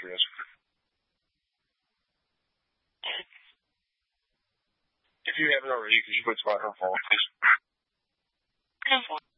after this. If you haven't already, could you put spot her phone, please?